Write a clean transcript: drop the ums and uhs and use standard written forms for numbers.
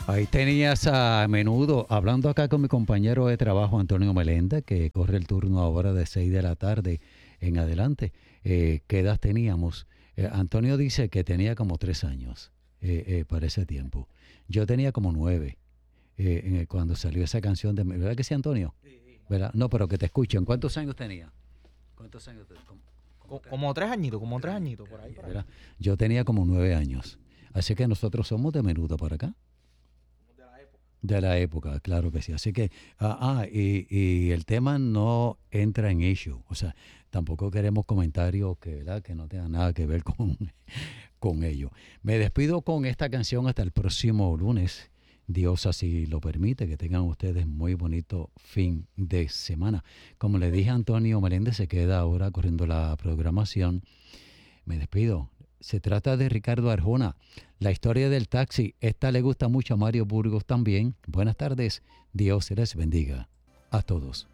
Ahí tenías a Menudo, hablando acá con mi compañero de trabajo, Antonio Melenda, que corre el turno ahora de 6 de la tarde en adelante. ¿Qué edad teníamos? Antonio dice que tenía como 3 años para ese tiempo. Yo tenía como 9 cuando salió esa canción de... ¿Verdad que sí, Antonio? ¿Verdad? No, pero que te escuchen. ¿Cuántos años tenía? ¿Cuántos años? Como 3 añitos, como 3 añitos, por ahí. ¿Verdad? Yo tenía como 9 años. Así que nosotros somos de Menudo para acá. De la época, claro que sí. Así que, y el tema no entra en issue. O sea, tampoco queremos comentarios que, ¿verdad?, que no tengan nada que ver con ello. Me despido con esta canción hasta el próximo lunes. Dios así lo permite, que tengan ustedes muy bonito fin de semana. Como le dije a Antonio Meléndez, se queda ahora corriendo la programación. Me despido. Se trata de Ricardo Arjona. La historia del taxi. Esta le gusta mucho a Mario Burgos también. Buenas tardes. Dios les bendiga a todos.